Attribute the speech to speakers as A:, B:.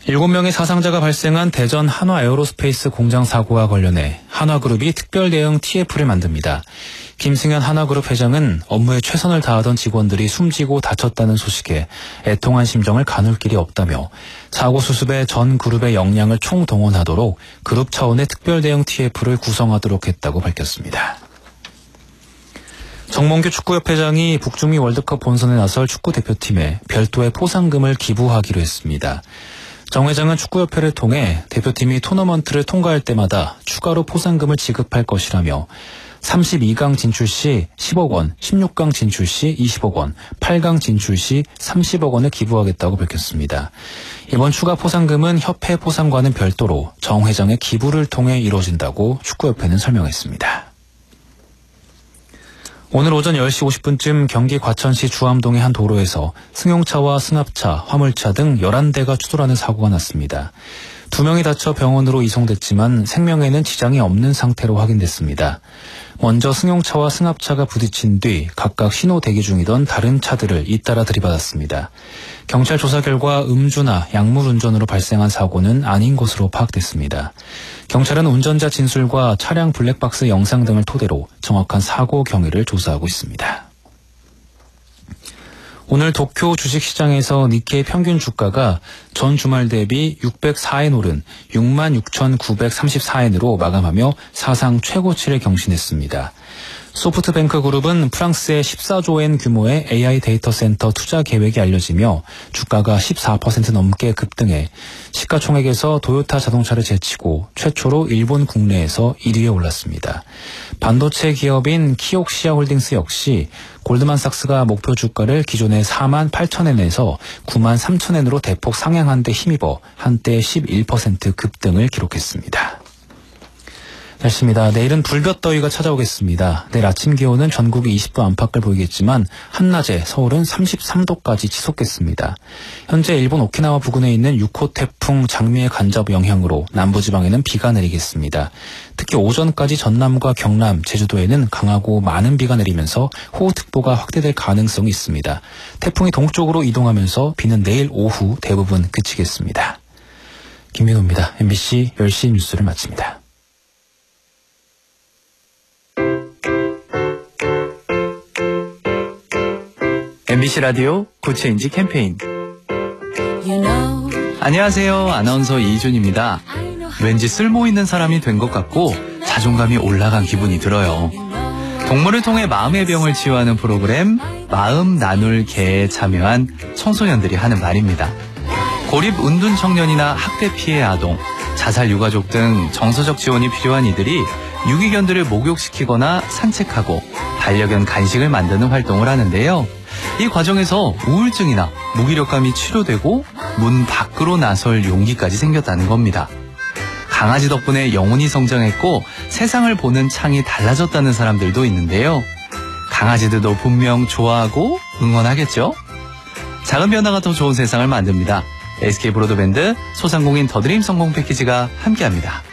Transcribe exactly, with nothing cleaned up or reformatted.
A: 일곱 명의 사상자가 발생한 대전 한화에어로스페이스 공장 사고와 관련해 한화그룹이 특별대응 티에프를 만듭니다. 김승현 한화그룹 회장은 업무에 최선을 다하던 직원들이 숨지고 다쳤다는 소식에 애통한 심정을 가눌 길이 없다며 사고 수습에 전 그룹의 역량을 총동원하도록 그룹 차원의 특별대응 티에프를 구성하도록 했다고 밝혔습니다. 정몽규 축구협회장이 북중미 월드컵 본선에 나설 축구대표팀에 별도의 포상금을 기부하기로 했습니다. 정 회장은 축구협회를 통해 대표팀이 토너먼트를 통과할 때마다 추가로 포상금을 지급할 것이라며 삼십이 강 진출 시 십억 원, 십육 강 진출 시 이십억 원, 팔 강 진출 시 삼십억 원을 기부하겠다고 밝혔습니다. 이번 추가 포상금은 협회 포상과는 별도로 정 회장의 기부를 통해 이루어진다고 축구협회는 설명했습니다. 오늘 오전 열 시 오십 분쯤 경기 과천시 주암동의 한 도로에서 승용차와 승합차, 화물차 등 열한 대가 추돌하는 사고가 났습니다. 두 명이 다쳐 병원으로 이송됐지만 생명에는 지장이 없는 상태로 확인됐습니다. 먼저 승용차와 승합차가 부딪힌 뒤 각각 신호 대기 중이던 다른 차들을 잇따라 들이받았습니다. 경찰 조사 결과 음주나 약물 운전으로 발생한 사고는 아닌 것으로 파악됐습니다. 경찰은 운전자 진술과 차량 블랙박스 영상 등을 토대로 정확한 사고 경위를 조사하고 있습니다. 오늘 도쿄 주식시장에서 니케이 평균 주가가 전 주말 대비 육백사 엔 오른 육만 육천구백삼십사 엔으로 마감하며 사상 최고치를 경신했습니다. 소프트뱅크 그룹은 프랑스의 십사조 엔 규모의 에이아이 데이터 센터 투자 계획이 알려지며 주가가 십사 퍼센트 넘게 급등해 시가총액에서 도요타 자동차를 제치고 최초로 일본 국내에서 일 위에 올랐습니다. 반도체 기업인 키옥시아 홀딩스 역시 골드만삭스가 목표 주가를 기존의 사만 팔천 엔에서 구만 삼천 엔으로 대폭 상향한 데 힘입어 한때 십일 퍼센트 급등을 기록했습니다. 날씨입니다. 내일은 불볕더위가 찾아오겠습니다. 내일 아침 기온은 전국이 이십 도 안팎을 보이겠지만 한낮에 서울은 삼십삼 도까지 치솟겠습니다. 현재 일본 오키나와 부근에 있는 육 호 태풍 장미의 간접 영향으로 남부지방에는 비가 내리겠습니다. 특히 오전까지 전남과 경남, 제주도에는 강하고 많은 비가 내리면서 호우특보가 확대될 가능성이 있습니다. 태풍이 동쪽으로 이동하면서 비는 내일 오후 대부분 그치겠습니다. 김민호입니다. 엠비씨 열 시 뉴스를 마칩니다. 엠비씨 라디오 구체인지 캠페인.
B: You know,
C: 안녕하세요. 아나운서 이준입니다. 왠지 쓸모있는 사람이 된 것 같고 자존감이 올라간 기분이 들어요. 동물을 통해 마음의 병을 치유하는 프로그램 마음 나눌 개에 참여한 청소년들이 하는 말입니다. 고립 은둔 청년이나 학대 피해 아동, 자살 유가족 등 정서적 지원이 필요한 이들이 유기견들을 목욕시키거나 산책하고 반려견 간식을 만드는 활동을 하는데요. 이 과정에서 우울증이나 무기력감이 치료되고 문 밖으로 나설 용기까지 생겼다는 겁니다. 강아지 덕분에 영혼이 성장했고 세상을 보는 창이 달라졌다는 사람들도 있는데요. 강아지들도 분명 좋아하고 응원하겠죠? 작은 변화가 더 좋은 세상을 만듭니다. 에스케이 브로드밴드 소상공인 더드림 성공 패키지가 함께합니다.